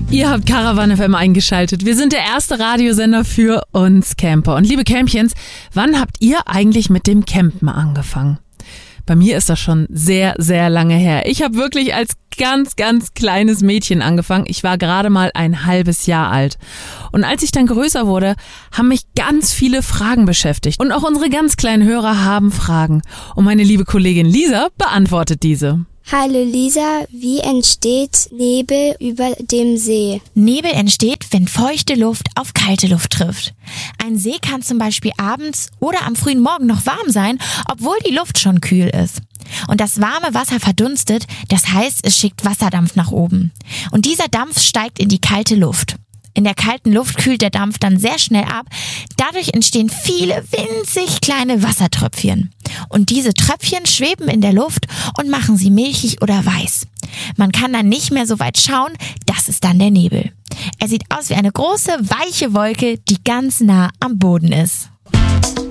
Ihr habt Caravan FM eingeschaltet. Wir sind der erste Radiosender für uns Camper. Und liebe Campchens, wann habt ihr eigentlich mit dem Campen angefangen? Bei mir ist das schon sehr, sehr lange her. Ich habe wirklich als ganz, ganz kleines Mädchen angefangen. Ich war gerade mal ein halbes Jahr alt. Und als ich dann größer wurde, haben mich ganz viele Fragen beschäftigt. Und auch unsere ganz kleinen Hörer haben Fragen. Und meine liebe Kollegin Lisa beantwortet diese. Hallo Lisa, wie entsteht Nebel über dem See? Nebel entsteht, wenn feuchte Luft auf kalte Luft trifft. Ein See kann zum Beispiel abends oder am frühen Morgen noch warm sein, obwohl die Luft schon kühl ist. Und das warme Wasser verdunstet, das heißt, es schickt Wasserdampf nach oben. Und dieser Dampf steigt in die kalte Luft. In der kalten Luft kühlt der Dampf dann sehr schnell ab. Dadurch entstehen viele winzig kleine Wassertröpfchen. Und diese Tröpfchen schweben in der Luft und machen sie milchig oder weiß. Man kann dann nicht mehr so weit schauen, das ist dann der Nebel. Er sieht aus wie eine große, weiche Wolke, die ganz nah am Boden ist.